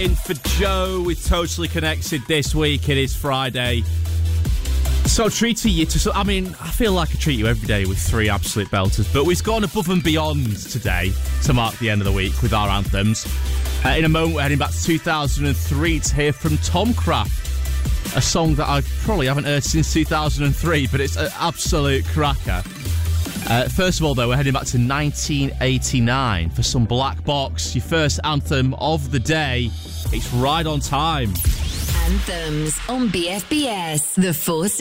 in for Joe with Totally Connected this week. It is Friday. So treating you to... I mean, I feel like I treat you every day with three absolute belters, but we've gone above and beyond today to mark the end of the week with our anthems. In a moment, we're heading back to 2003 to hear from Tom Craft, a song that I probably haven't heard since 2003, but it's an absolute cracker. First of all, though, we're heading back to 1989 for some Black Box, your first anthem of the day. It's Right on Time. Anthems on BFBS, the 4